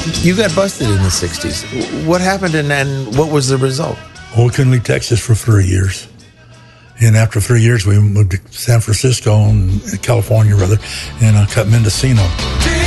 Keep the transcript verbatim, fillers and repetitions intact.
You got busted in the sixties. What happened and, and what was the result? Well, we couldn't leave Texas for three years. And after three years, we moved to San Francisco, and California, rather, and uh, cut Mendocino.